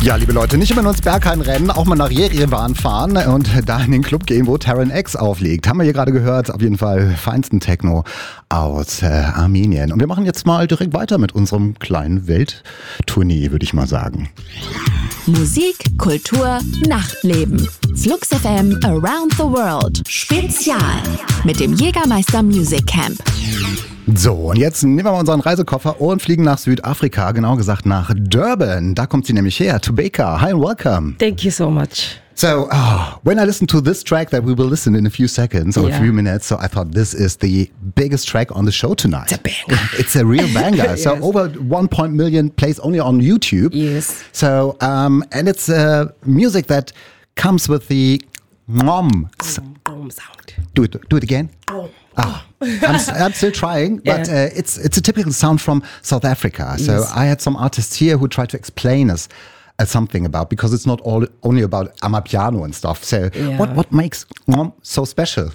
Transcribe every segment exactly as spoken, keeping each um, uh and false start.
Ja, liebe Leute, nicht immer nur ins Berghain rennen, auch mal nach Jerewan fahren und da in den Club gehen, wo Terran X auflegt. Haben wir hier gerade gehört, auf jeden Fall feinsten Techno aus äh, Armenien. Und wir machen jetzt mal direkt weiter mit unserem kleinen Welttournee, würde ich mal sagen. Musik, Kultur, Nachtleben. Flux F M Around the World. Spezial mit dem Jägermeister Music Camp. So, und jetzt nehmen wir mal unseren Reisekoffer und fliegen nach Südafrika, genau gesagt nach Durban. Da kommt sie nämlich her, Tobeka. Hi and welcome. Thank you so much. So, oh, when I listened to this track that we will listen in a few seconds or Yeah. a few minutes, so I thought this is the biggest track on the show tonight. It's a banger. It's a real banger. So Yes. over one point million plays only on YouTube. Yes. So, um, and it's uh, music that comes with the ngom. Boom sound. Do it, do it again. Boom. Ah, I'm, s- I'm still trying, but Yeah. uh, it's it's a typical sound from South Africa. So Yes. I had some artists here who tried to explain us uh, something about, because it's not all only about amapiano and stuff. So Yeah. what what makes ngom so special?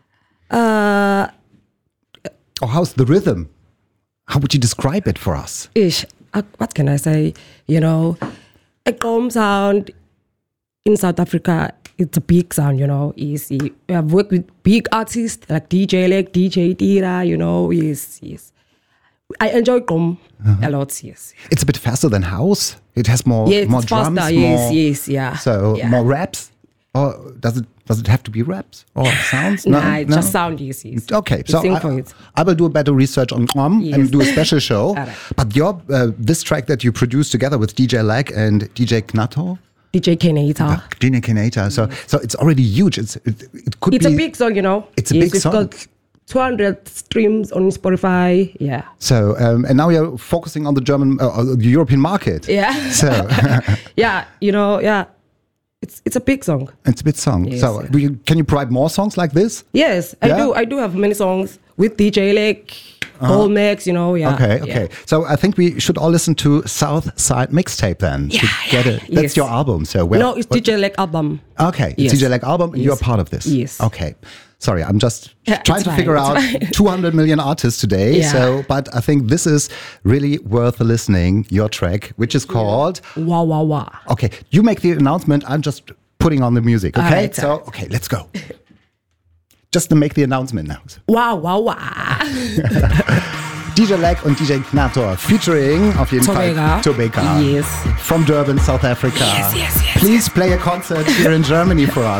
Uh, Or how's the rhythm? How would you describe it for us? ish. Uh, what can I say? You know, a boom sound in South Africa. It's a big sound, you know. Is we have worked with big artists like D J Lek, D J Tira. You know, yes, yes. I enjoy gqom a lot. Yes. It's a bit faster than house. It has more Yes, more it's drums. faster. more, Yes, yes, yeah. So yeah. more raps. Or does it does it have to be raps or sounds? Nah, it's just sound. Yes, yes. Okay, We so sing I, for it. I will do a better research on ngom Yes. and do a special show. Alright. But your uh, this track that you produced together with D J Lag and D J Knato, D J Kenata. D J Kenata, so so it's already huge. It's it, it could It's be a big song, you know. It's a yes, big it's song. got two hundred streams on Spotify. Yeah. so. Um, and now you're focusing on the German, uh, uh, the European market. Yeah. So Yeah, you know, yeah. It's it's a big song. it's a bit song. Yes, so yeah. do you, can you provide more songs like this? Yes, I Yeah? do. I do have many songs with D J Lake, Gold Max, you know, yeah. Okay, yeah. okay. So I think we should all listen to South Side Mixtape then to Yeah, get yeah, it. That's yes. your album. So where, No, it's what- D J Lake album. Okay, it's Yes. D J Lag album, and Yes. you're part of this. Yes. Okay. Sorry, I'm just Yeah, trying it's to fine, figure it's out fine. two hundred million artists today. Yeah. So, but I think this is really worth listening, your track, which is called, Wah wah wah. okay, you make the announcement, I'm just putting on the music, okay? Alright, so, alright. okay, let's go. Just to make the announcement now. Wah wah wah. D J Lag und D J Knator featuring auf jeden Fall Tobeka. Tobeka Yes. from Durban, South Africa. Yes, yes, yes, Please play a concert here in Germany for us.